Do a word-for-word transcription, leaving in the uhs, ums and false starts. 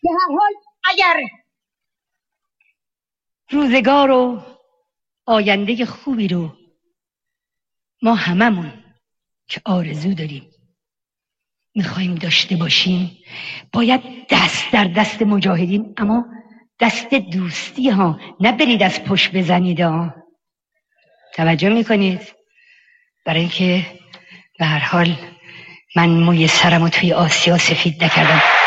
به هر حال اگر روزگار و آینده خوبی رو ما هممون که آرزو داریم میخوایم داشته باشیم، باید دست در دست مجاهدین، اما دست دوستی ها، نه برید از پشت بزنید ها. توجه میکنید؟ برای اینکه به هر حال من موی سرمو توی آسیا سفید نکردم.